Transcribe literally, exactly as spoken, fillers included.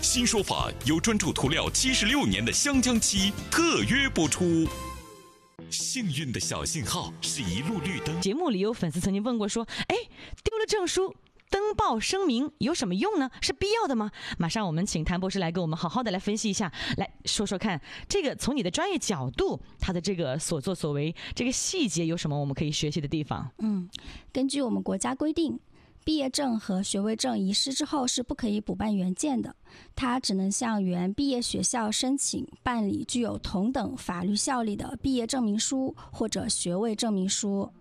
新说法由专注涂料七十六年的香江漆特约播出。幸运的小信号是一路绿灯。 节目里有粉丝曾经问过说，哎，丢了证书登报声明有什么用呢？是必要的吗？马上我们请谭博士来给我们好好的来分析一下，来说说看，这个从你的专业角度，他的这个所作所为，这个细节有什么我们可以学习的地方？ 嗯，根据我们国家规定，毕业证和学位证遗失之后是不可以补办原件的，它只能向原毕业学校申请办理具有同等法律效力的毕业证明书或者学位证明书。